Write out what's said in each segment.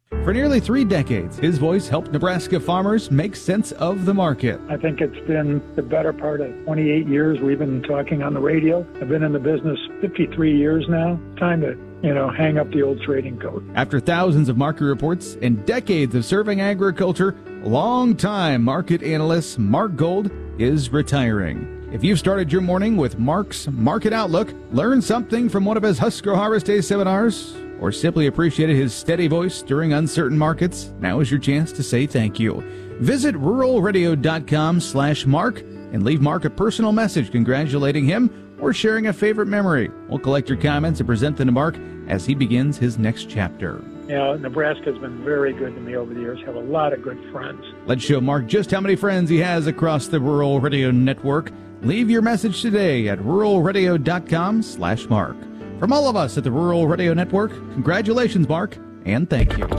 For nearly 3 decades, his voice helped Nebraska farmers make sense of the market. I think it's been the better part of 28 years we've been talking on the radio. I've been in the business 53 years now. Time to, hang up the old trading coat. After thousands of market reports and decades of serving agriculture, longtime market analyst Mark Gold is retiring. If you've started your morning with Mark's Market Outlook, learned something from one of his Husker Harvest Day seminars, or simply appreciated his steady voice during uncertain markets, now is your chance to say thank you. Visit ruralradio.com/Mark and leave Mark a personal message congratulating him or sharing a favorite memory. We'll collect your comments and present them to Mark as he begins his next chapter. Nebraska's been very good to me over the years. Have a lot of good friends. Let's show Mark just how many friends he has across the Rural Radio Network. Leave your message today at ruralradio.com/Mark. From all of us at the Rural Radio Network, congratulations, Mark, and thank you.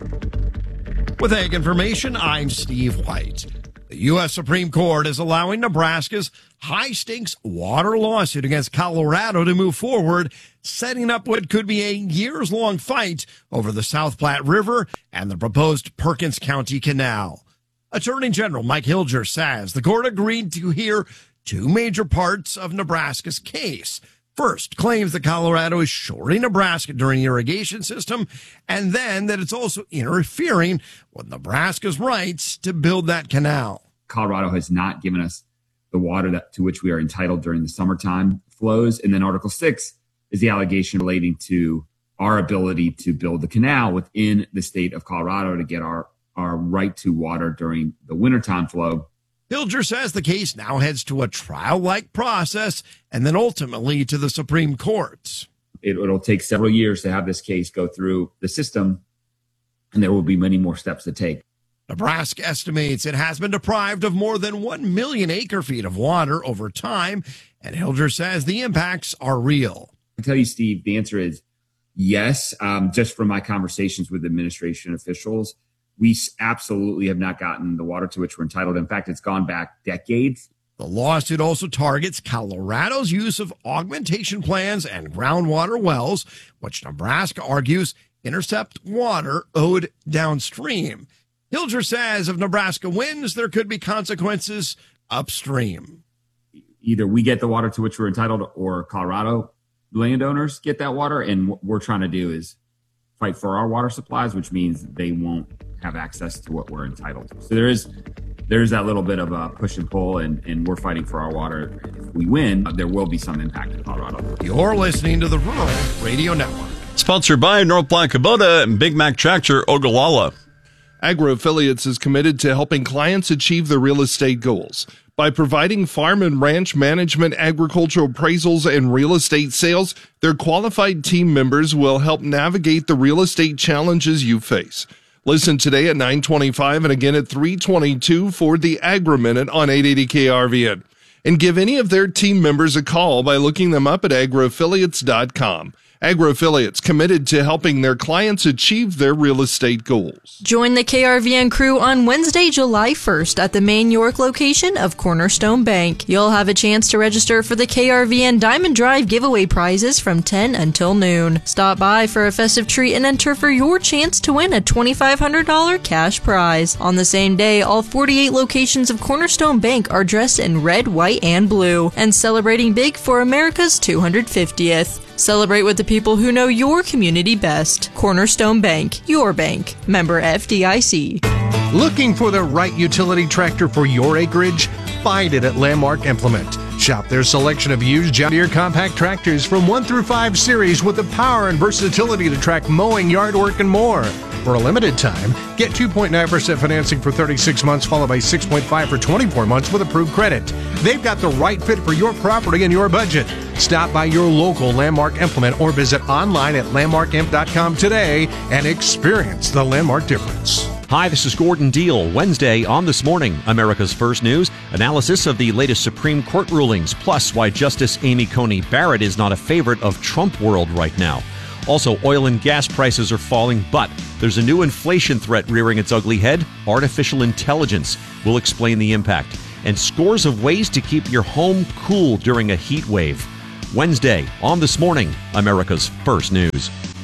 With Ag Information, I'm Steve White. The U.S. Supreme Court is allowing Nebraska's high-stakes water lawsuit against Colorado to move forward, setting up what could be a years-long fight over the South Platte River and the proposed Perkins County Canal. Attorney General Mike Hilger says the court agreed to hear 2 major parts of Nebraska's case. First, claims that Colorado is shorting Nebraska during the irrigation system, and then that it's also interfering with Nebraska's rights to build that canal. Colorado has not given us the water to which we are entitled during the summertime flows. And then Article 6 is the allegation relating to our ability to build the canal within the state of Colorado to get our right to water during the wintertime flow. Hilger says the case now heads to a trial-like process and then ultimately to the Supreme Court. It'll take several years to have this case go through the system, and there will be many more steps to take. Nebraska estimates it has been deprived of more than 1 million acre-feet of water over time, and Hilger says the impacts are real. I tell you, Steve, the answer is yes. Just from my conversations with administration officials, we absolutely have not gotten the water to which we're entitled. In fact, it's gone back decades. The lawsuit also targets Colorado's use of augmentation plans and groundwater wells, which Nebraska argues intercept water owed downstream. Hilger says if Nebraska wins, there could be consequences upstream. Either we get the water to which we're entitled or Colorado landowners get that water. And what we're trying to do is fight for our water supplies, which means they won't have access to what we're entitled to. So there's that little bit of a push and pull, and we're fighting for our water. If we win, there will be some impact in Colorado. You're listening to the Rural Radio Network. Sponsored by North Black Kubota and Big Mac Tractor Ogallala. Agro Affiliates is committed to helping clients achieve their real estate goals. By providing farm and ranch management, agricultural appraisals, and real estate sales, their qualified team members will help navigate the real estate challenges you face. Listen today at 9:25 and again at 3:22 for the Agri Minute on 880 KRVN. And give any of their team members a call by looking them up at agroaffiliates.com. Agro Affiliates committed to helping their clients achieve their real estate goals. Join the KRVN crew on Wednesday, July 1st at the main York location of Cornerstone Bank. You'll have a chance to register for the KRVN Diamond Drive giveaway prizes from 10 until noon. Stop by for a festive treat and enter for your chance to win a $2,500 cash prize. On the same day, all 48 locations of Cornerstone Bank are dressed in red, white, and blue and celebrating big for America's 250th. Celebrate with the people who know your community best. Cornerstone Bank, your bank. Member FDIC. Looking for the right utility tractor for your acreage? Find it at Landmark Implement. Shop their selection of used John Deere compact tractors from 1 through 5 series with the power and versatility to track mowing, yard work, and more. For a limited time, get 2.9% financing for 36 months, followed by 6.5% for 24 months with approved credit. They've got the right fit for your property and your budget. Stop by your local Landmark Implement or visit online at landmarkimp.com today and experience the Landmark difference. Hi, this is Gordon Deal. Wednesday on This Morning, America's First News, analysis of the latest Supreme Court rulings, plus why Justice Amy Coney Barrett is not a favorite of Trump world right now. Also, oil and gas prices are falling, but there's a new inflation threat rearing its ugly head, artificial intelligence. We'll explain the impact. And scores of ways to keep your home cool during a heat wave. Wednesday on This Morning, America's First News.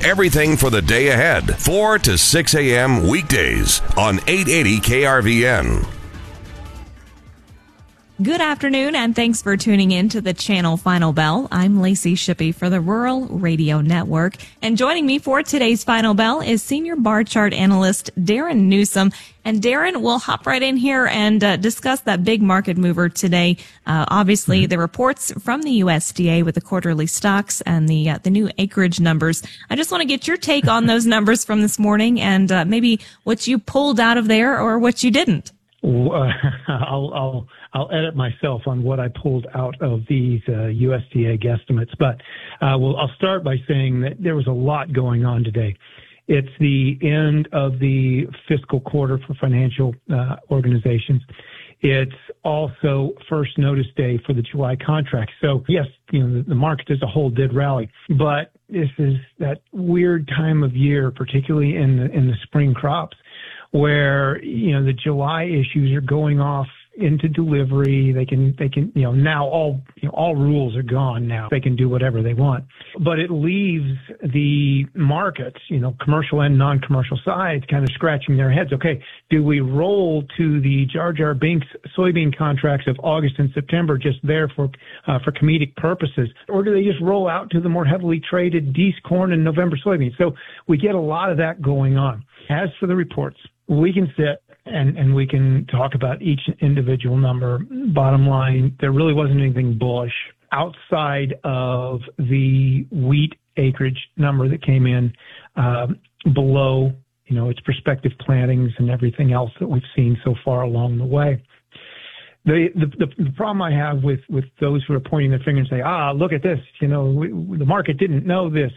everything for the day ahead. 4 to 6 a.m. weekdays on 880 KRVN. Good afternoon, and thanks for tuning in to the Channel Final Bell. I'm Lacey Shippey for the Rural Radio Network. And joining me for today's Final Bell is Senior Bar Chart Analyst Darren Newsom. And Darren, we'll hop right in here and discuss that big market mover today. Obviously, the reports from the USDA with the quarterly stocks and the new acreage numbers. I just want to get your take on those numbers from this morning and maybe what you pulled out of there or what you didn't. I'll edit myself on what I pulled out of these USDA guesstimates, but I'll start by saying that there was a lot going on today. It's the end of the fiscal quarter for financial organizations. It's also first notice day for the July contract. So yes, the market as a whole did rally, but this is that weird time of year, particularly in the spring crops, where the July issues are going off into delivery. They can now all rules are gone now. They can do whatever they want. But it leaves the markets, commercial and non-commercial sides kind of scratching their heads. Okay, do we roll to the Jar Jar Binks soybean contracts of August and September just there for comedic purposes? Or do they just roll out to the more heavily traded Dees corn and November soybeans? So we get a lot of that going on. As for the reports, we can sit and we can talk about each individual number. Bottom line, there really wasn't anything bullish outside of the wheat acreage number that came in below, its prospective plantings and everything else that we've seen so far along the way. The problem I have with those who are pointing their finger and say, look at this, the market didn't know this,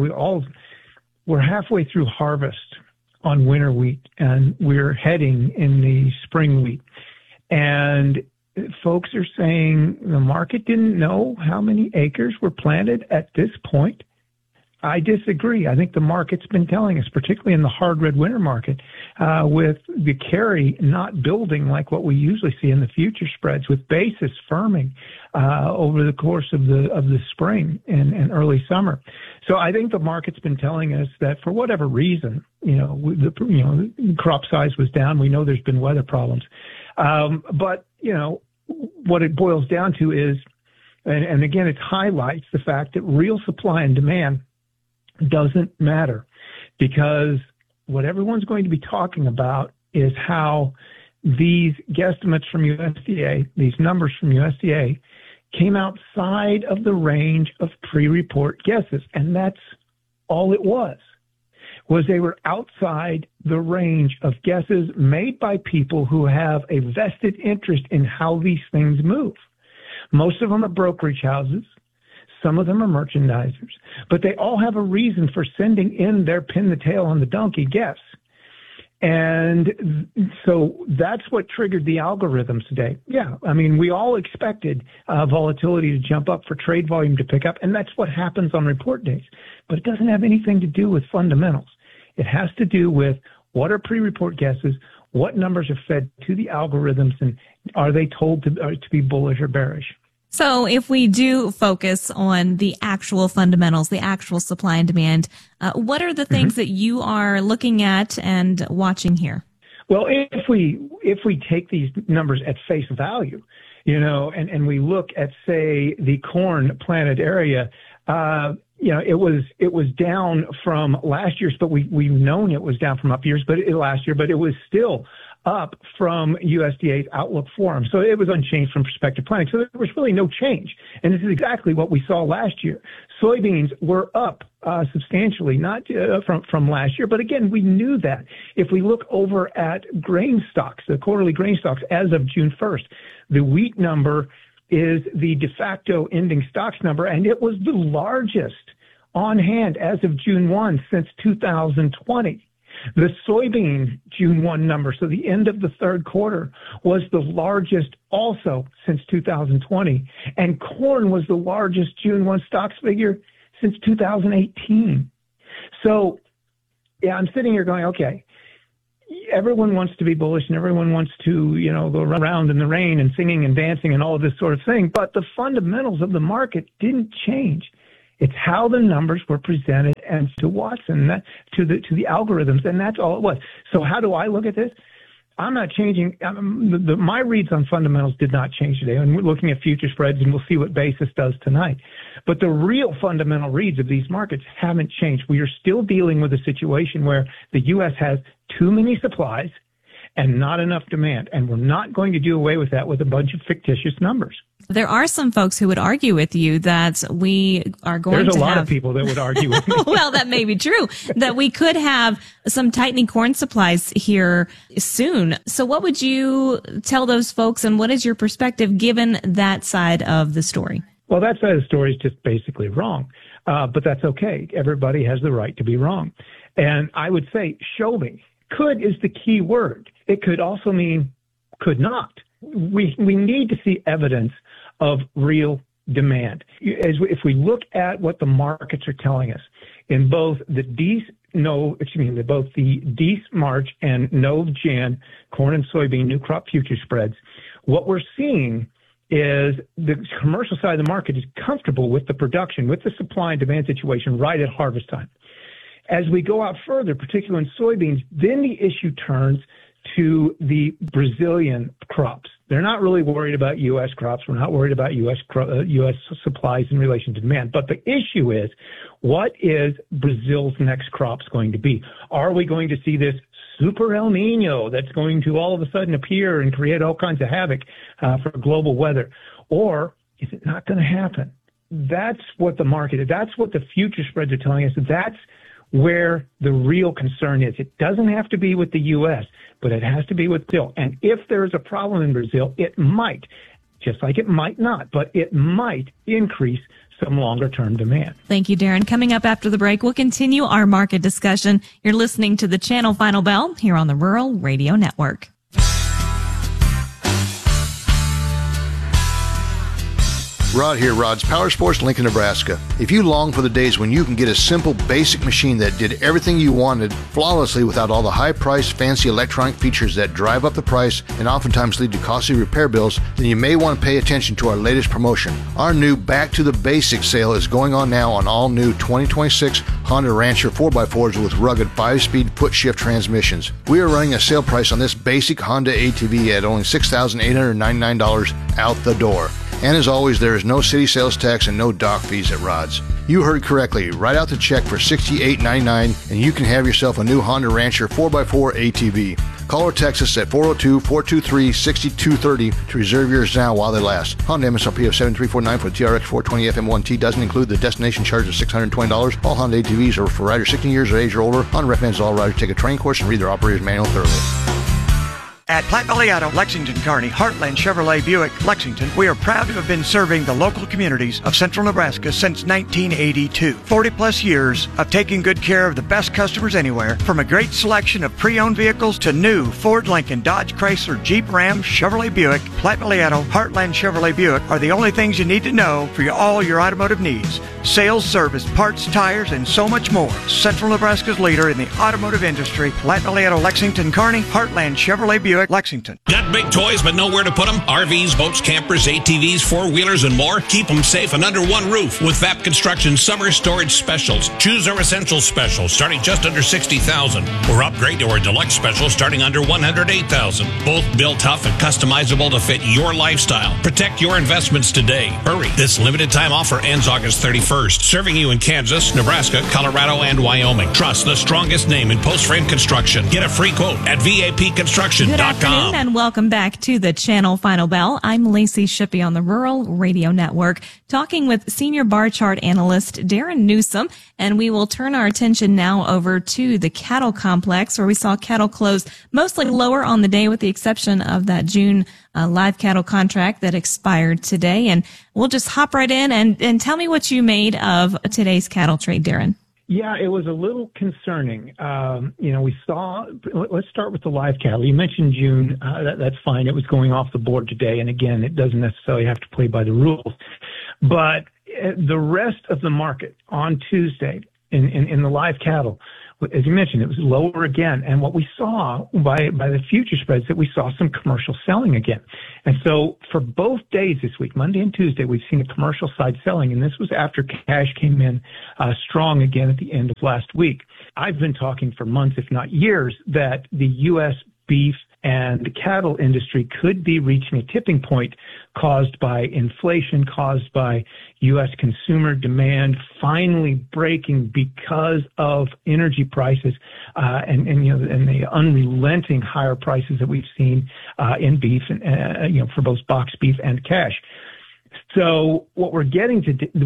we're halfway through harvest on winter wheat, and we're heading in the spring wheat. And folks are saying the market didn't know how many acres were planted at this point. I disagree. I think the market's been telling us, particularly in the hard red winter market, with the carry not building like what we usually see in the future spreads, with basis firming over the course of the spring and early summer. So I think the market's been telling us that for whatever reason, the crop size was down. We know there's been weather problems, but what it boils down to is, and again, it highlights the fact that real supply and demand doesn't matter, because what everyone's going to be talking about is how these guesstimates from USDA, these numbers from USDA, came outside of the range of pre-report guesses. And that's all it was they were outside the range of guesses made by people who have a vested interest in how these things move. Most of them are brokerage houses. Some of them are merchandisers, but they all have a reason for sending in their pin the tail on the donkey guess. And so that's what triggered the algorithms today. Yeah, I mean, we all expected volatility to jump up, for trade volume to pick up, and that's what happens on report days. But it doesn't have anything to do with fundamentals. It has to do with what are pre-report guesses, what numbers are fed to the algorithms, and are they told to be bullish or bearish. So if we do focus on the actual fundamentals, the actual supply and demand, what are the things that you are looking at and watching here? Well, if we take these numbers at face value, and we look at, say, the corn planted area, it was down from last year's, but we've known it was down from last year, but it was still up from USDA's Outlook Forum. So it was unchanged from prospective planting. So there was really no change. And this is exactly what we saw last year. Soybeans were up substantially, not from last year. But again, we knew that. If we look over at grain stocks, the quarterly grain stocks as of June 1st, the wheat number is the de facto ending stocks number, and it was the largest on hand as of June 1 since 2020. The soybean June 1 number, so the end of the third quarter, was the largest also since 2020. And corn was the largest June 1 stocks figure since 2018. So, yeah, I'm sitting here going, okay, everyone wants to be bullish and everyone wants to, go around in the rain and singing and dancing and all of this sort of thing. But the fundamentals of the market didn't change. It's how the numbers were presented and to Watson, to the algorithms, and that's all it was. So how do I look at this? I'm not changing. My reads on fundamentals did not change today, and we're looking at future spreads, and we'll see what basis does tonight. But the real fundamental reads of these markets haven't changed. We are still dealing with a situation where the U.S. has too many supplies and not enough demand, and we're not going to do away with that with a bunch of fictitious numbers. There are some folks who would argue with you that we are going to have... There's a lot of people that would argue with me. Well, that may be true, that we could have some tightening corn supplies here soon. So what would you tell those folks, and what is your perspective given that side of the story? Well, that side of the story is just basically wrong, but that's okay. Everybody has the right to be wrong. And I would say, show me. Could is the key word. It could also mean could not. We need to see evidence of real demand. If we look at what the markets are telling us in both the both the DEES March and NOVE Jan corn and soybean new crop future spreads, what we're seeing is the commercial side of the market is comfortable with the production, with the supply and demand situation right at harvest time. As we go out further, particularly in soybeans, then the issue turns to the Brazilian crops. They're not really worried about U.S. crops. We're not worried about U.S. supplies in relation to demand. But the issue is, what is Brazil's next crops going to be? Are we going to see this super El Nino that's going to all of a sudden appear and create all kinds of havoc for global weather? Or is it not going to happen? That's what the market is. That's what the future spreads are telling us. That's where the real concern is. It doesn't have to be with the U.S., but it has to be with Brazil. And if there is a problem in Brazil, it might, just like it might not, but it might increase some longer-term demand. Thank you, Darren. Coming up after the break, we'll continue our market discussion. You're listening to the Channel Final Bell here on the Rural Radio Network. Rod here, Rod's Power Sports, Lincoln, Nebraska. If you long for the days when you can get a simple, basic machine that did everything you wanted flawlessly without all the high-priced, fancy electronic features that drive up the price and oftentimes lead to costly repair bills, then you may want to pay attention to our latest promotion. Our new Back to the Basics sale is going on now on all new 2026 Honda Rancher 4x4s with rugged 5-speed foot-shift transmissions. We are running a sale price on this basic Honda ATV at only $6,899 out the door. And as always, there is no city sales tax and no dock fees at Rod's. You heard correctly. Write out the check for $68.99 and you can have yourself a new Honda Rancher 4x4 ATV. Call or text us at 402-423-6230 to reserve yours now while they last. Honda MSRP of $7,349 for the TRX 420 FM1T doesn't include the destination charge of $620. All Honda ATVs are for riders 16 years of age or older. Honda recommends all riders take a training course and read their operator's manual thoroughly. At Platte Valley Auto, Lexington, Kearney, Heartland Chevrolet Buick, Lexington, we are proud to have been serving the local communities of central Nebraska since 1982. 40-plus years of taking good care of the best customers anywhere, from a great selection of pre-owned vehicles to new Ford, Lincoln, Dodge, Chrysler, Jeep, Ram, Chevrolet Buick. Platte Valley Auto, Heartland Chevrolet Buick are the only things you need to know for all your automotive needs. Sales, service, parts, tires, and so much more. Central Nebraska's leader in the automotive industry, Platte Valley Auto, Lexington, Kearney, Heartland Chevrolet Buick, Lexington. Got big toys but nowhere to put them? RVs, boats, campers, ATVs, four-wheelers, and more? Keep them safe and under one roof with VAP Construction Summer Storage Specials. Choose our Essential Special starting just under $60,000 or upgrade to our Deluxe Special starting under $108,000. Both built tough and customizable to fit your lifestyle. Protect your investments today. Hurry. This limited time offer ends August 31st. Serving you in Kansas, Nebraska, Colorado, and Wyoming. Trust the strongest name in post-frame construction. Get a free quote at VAPconstruction.com. Good afternoon and welcome back to the Channel Final Bell. I'm Lacey Shippey on the Rural Radio Network, talking with senior bar chart analyst Darren Newsom, and we will turn our attention now over to the cattle complex, where we saw cattle close mostly lower on the day with the exception of that June live cattle contract that expired today. And we'll just hop right in and tell me what you made of today's cattle trade, Darren. Yeah, it was a little concerning. We saw, let's start with the live cattle. You mentioned June. That's fine. It was going off the board today. And again, it doesn't necessarily have to play by the rules. But the rest of the market on Tuesday in the live cattle as you mentioned, it was lower again. And what we saw by the future spreads that we saw some commercial selling again. And so for both days this week, Monday and Tuesday, we've seen a commercial side selling. And this was after cash came in strong again at the end of last week. I've been talking for months, if not years, that the U.S. beef and the cattle industry could be reaching a tipping point caused by inflation, caused by U.S. consumer demand finally breaking because of energy prices and the unrelenting higher prices that we've seen in beef and for both boxed beef and cash. So what we're getting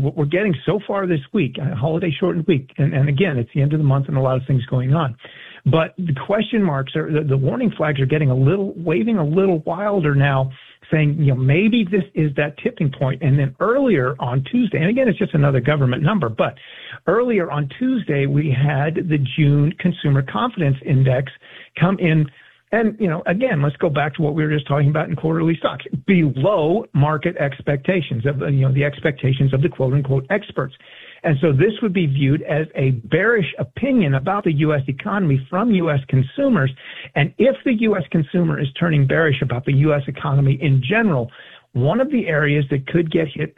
so far this week, a holiday shortened week, and again, it's the end of the month and a lot of things going on. But the question marks the warning flags are waving a little wilder now, saying, maybe this is that tipping point. And then earlier on Tuesday, and again, it's just another government number, but earlier on Tuesday, we had the June Consumer Confidence Index come in. And, again, let's go back to what we were just talking about in quarterly stocks, below market expectations of, the expectations of the quote unquote experts. And so this would be viewed as a bearish opinion about the U.S. economy from U.S. consumers. And if the U.S. consumer is turning bearish about the U.S. economy in general, one of the areas that could get hit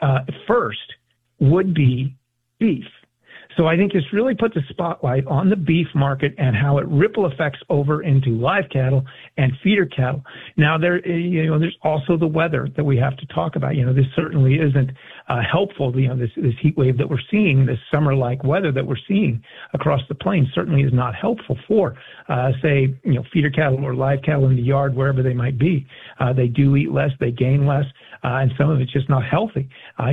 first would be beef. So I think this really puts a spotlight on the beef market and how it ripple effects over into live cattle and feeder cattle. Now there's also the weather that we have to talk about. This certainly isn't helpful. This heat wave that we're seeing, this summer-like weather that we're seeing across the plains certainly is not helpful for, feeder cattle or live cattle in the yard, wherever they might be. They do eat less, they gain less, and some of it's just not healthy.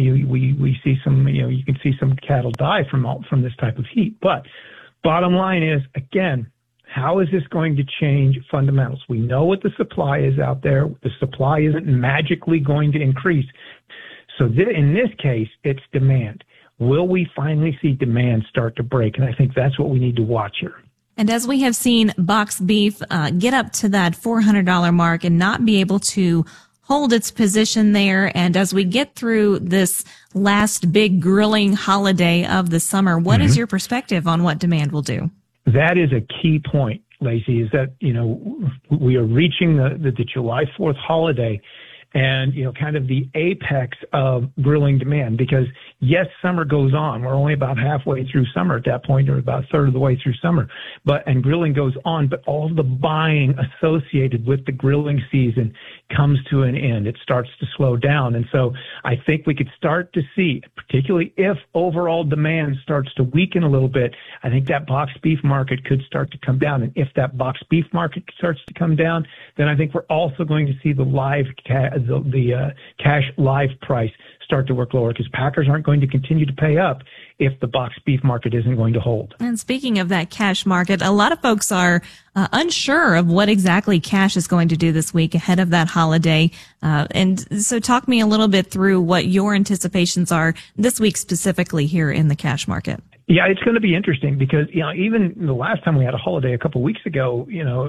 We see some, you can see some cattle die from this type of heat. But bottom line is, again, how is this going to change fundamentals? We know what the supply is out there. The supply isn't magically going to increase. So in this case, it's demand. Will we finally see demand start to break? And I think that's what we need to watch here. And as we have seen boxed beef get up to that $400 mark and not be able to hold its position there, and as we get through this last big grilling holiday of the summer, what is your perspective on what demand will do? That is a key point, Lacey, is that, we are reaching the July 4th holiday and, kind of the apex of grilling demand, because yes, summer goes on. We're only about halfway through summer at that point, or about a third of the way through summer, and grilling goes on, but all the buying associated with the grilling season comes to an end. It starts to slow down. And so I think we could start to see, particularly if overall demand starts to weaken a little bit, I think that boxed beef market could start to come down. And if that boxed beef market starts to come down, then I think we're also going to see the live cash live price start to work lower, because packers aren't going to continue to pay up if the boxed beef market isn't going to hold. And speaking of that cash market, a lot of folks are unsure of what exactly cash is going to do this week ahead of that holiday. And so talk me a little bit through what your anticipations are this week specifically here in the cash market. Yeah, it's going to be interesting because, even the last time we had a holiday a couple of weeks ago,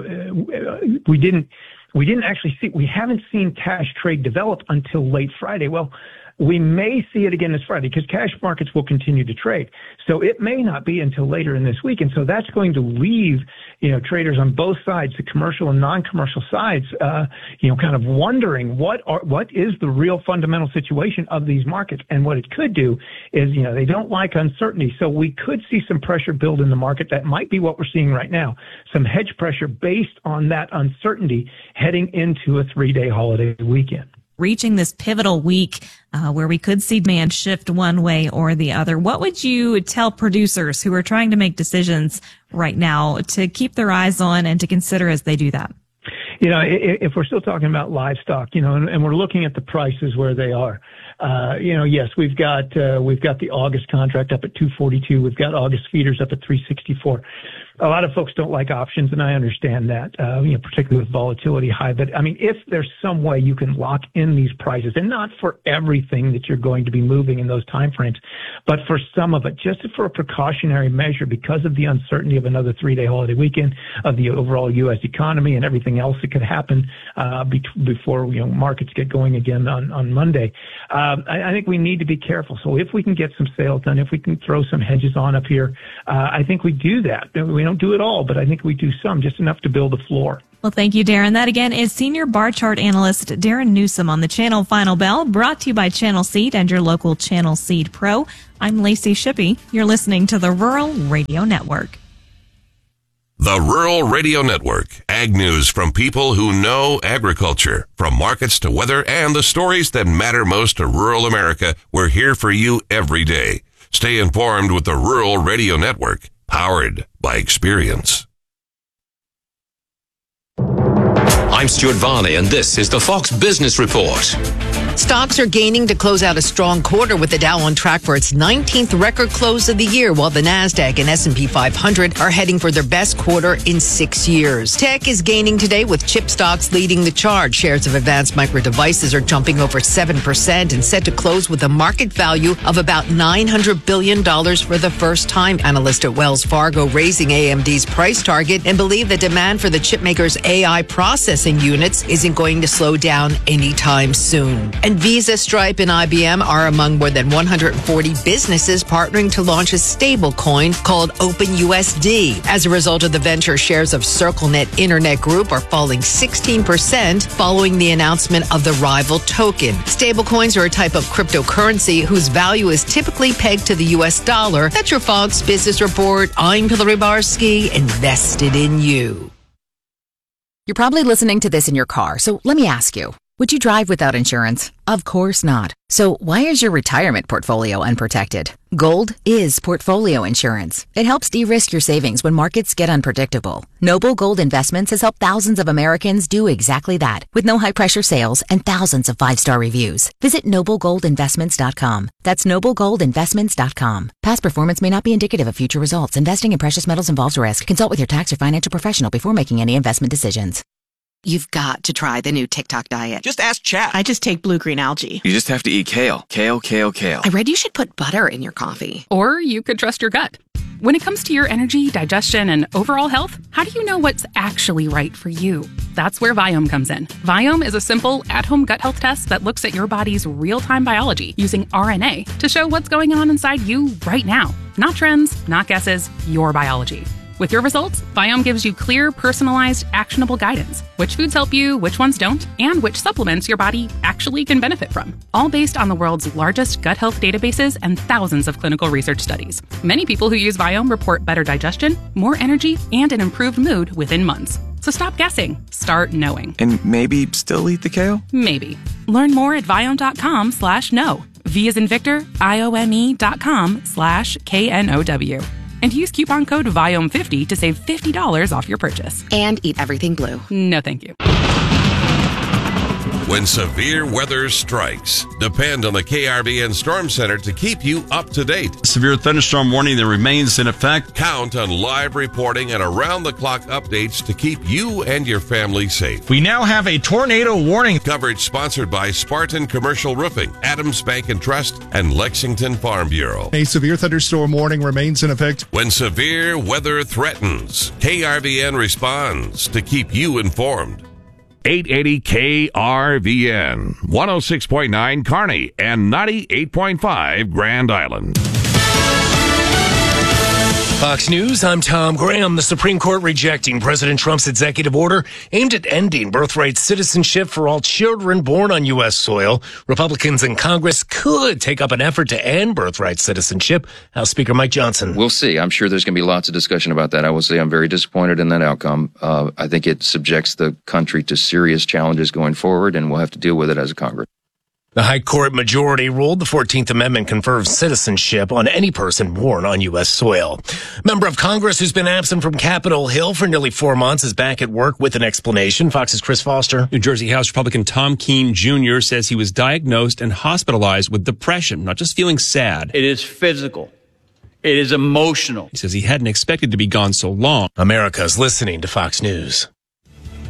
we haven't seen cash trade develop until late Friday. Well, we may see it again this Friday because cash markets will continue to trade. So it may not be until later in this week. And so that's going to leave, traders on both sides, the commercial and non-commercial sides, kind of wondering what is the real fundamental situation of these markets. And what it could do is, they don't like uncertainty. So we could see some pressure build in the market. That might be what we're seeing right now. Some hedge pressure based on that uncertainty heading into a 3-day holiday weekend. Reaching this pivotal week where we could see demand shift one way or the other, what would you tell producers who are trying to make decisions right now to keep their eyes on and to consider as they do that? If we're still talking about livestock, and we're looking at the prices where they are, yes, we've got the August contract up at $242. We've got August feeders up at $364. a lot of folks don't like options, and I understand that, particularly with volatility high. But I mean, if there's some way you can lock in these prices, and not for everything that you're going to be moving in those timeframes, but for some of it, just for a precautionary measure because of the uncertainty of another 3-day holiday weekend, of the overall U.S. economy and everything else that could happen before markets get going again on Monday. I think we need to be careful. So if we can get some sales done, if we can throw some hedges on up here, I think we do that. We don't do it all, but I think we do some, just enough to build a floor. Well, thank you, Darren. That again is senior bar chart analyst Darren Newsom on the Channel Final Bell, brought to you by Channel Seed and your local Channel Seed Pro. I'm Lacey Shippey. You're listening to the Rural Radio Network. The Rural Radio Network. Ag news from people who know agriculture. From markets to weather and the stories that matter most to rural America, we're here for you every day. Stay informed with the Rural Radio Network, powered by experience. I'm Stuart Varney, and this is the Fox Business Report. Stocks are gaining to close out a strong quarter, with the Dow on track for its 19th record close of the year, while the Nasdaq and S&P 500 are heading for their best quarter in 6 years. Tech is gaining today, with chip stocks leading the charge. Shares of Advanced Micro Devices are jumping over 7% and set to close with a market value of about $900 billion for the first time. Analysts at Wells Fargo raising AMD's price target and believe the demand for the chipmaker's AI processing units isn't going to slow down anytime soon. And Visa, Stripe, and IBM are among more than 140 businesses partnering to launch a stable coin called OpenUSD. As a result of the venture, shares of CircleNet Internet Group are falling 16% following the announcement of the rival token. Stablecoins are a type of cryptocurrency whose value is typically pegged to the U.S. dollar. That's your Fox Business Report. I'm Hillary Barsky, invested in you. You're probably listening to this in your car, so let me ask you. Would you drive without insurance? Of course not. So why is your retirement portfolio unprotected? Gold is portfolio insurance. It helps de-risk your savings when markets get unpredictable. Noble Gold Investments has helped thousands of Americans do exactly that, with no high-pressure sales and thousands of 5-star reviews. Visit noblegoldinvestments.com. That's noblegoldinvestments.com. Past performance may not be indicative of future results. Investing in precious metals involves risk. Consult with your tax or financial professional before making any investment decisions. You've got to try the new TikTok diet. Just ask chat. I just take blue-green algae. You just have to eat kale. Kale, kale, kale. I read you should put butter in your coffee. Or you could trust your gut. When it comes to your energy, digestion, and overall health, how do you know what's actually right for you? That's where Viome comes in. Viome is a simple, at-home gut health test that looks at your body's real-time biology using RNA to show what's going on inside you right now. Not trends, not guesses, your biology. With your results, Viome gives you clear, personalized, actionable guidance. Which foods help you, which ones don't, and which supplements your body actually can benefit from. All based on the world's largest gut health databases and thousands of clinical research studies. Many people who use Viome report better digestion, more energy, and an improved mood within months. So stop guessing. Start knowing. And maybe still eat the kale? Maybe. Learn more at Viome.com/know. V as in Victor, IOME.com/KNOW. And use coupon code VIOME50 to save $50 off your purchase. And eat everything blue. No, thank you. When severe weather strikes, depend on the KRVN Storm Center to keep you up to date. Severe thunderstorm warning that remains in effect. Count on live reporting and around-the-clock updates to keep you and your family safe. We now have a tornado warning. Coverage sponsored by Spartan Commercial Roofing, Adams Bank and Trust, and Lexington Farm Bureau. A severe thunderstorm warning remains in effect. When severe weather threatens, KRVN responds to keep you informed. 880 KRVN, 106.9 Kearney, and 98.5 Grand Island. Fox News, I'm Tom Graham. The Supreme Court rejecting President Trump's executive order aimed at ending birthright citizenship for all children born on U.S. soil. Republicans in Congress could take up an effort to end birthright citizenship. House Speaker Mike Johnson. We'll see. I'm sure there's going to be lots of discussion about that. I will say I'm very disappointed in that outcome. I think it subjects the country to serious challenges going forward, and we'll have to deal with it as a Congress. The High Court majority ruled the 14th Amendment confers citizenship on any person born on U.S. soil. Member of Congress who's been absent from Capitol Hill for nearly 4 months is back at work with an explanation. Fox's Chris Foster. New Jersey House Republican Tom Keene Jr. says he was diagnosed and hospitalized with depression, not just feeling sad. It is physical. It is emotional. He says he hadn't expected to be gone so long. America's listening to Fox News.